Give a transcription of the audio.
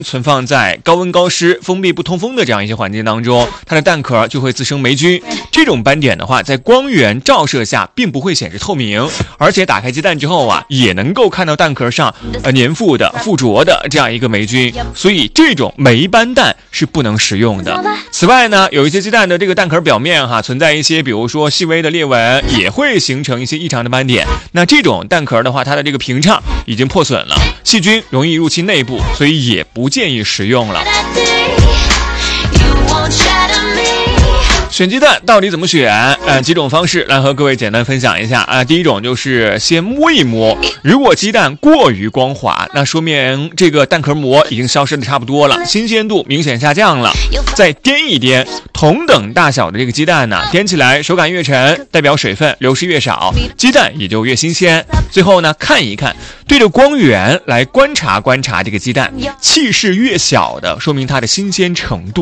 存放在高温高湿、封闭不通风的这样一些环境当中，它的蛋壳就会滋生霉菌。这种斑点的话，在光源照射下并不会显示透明，而且打开鸡蛋之后啊，也能够看到蛋壳上粘附的、附着的这样一个霉菌，所以这种霉斑蛋是不能食用的。此外呢，有一些鸡蛋的这个蛋壳表面存在一些，比如说细微的裂纹，也会形成一些异常的斑点。那这种蛋壳的话，它的这个屏障已经破损了，细菌容易入侵内部，所以也不建议食用了。选鸡蛋到底怎么选？几种方式来和各位简单分享一下啊。第一种就是先摸一摸，如果鸡蛋过于光滑，那说明这个蛋壳膜已经消失的差不多了，新鲜度明显下降了。再掂一掂，同等大小的这个鸡蛋呢，掂起来手感越沉，代表水分流失越少，鸡蛋也就越新鲜。最后呢，看一看，对着光源来观察这个鸡蛋，气势越小的，说明它的新鲜程度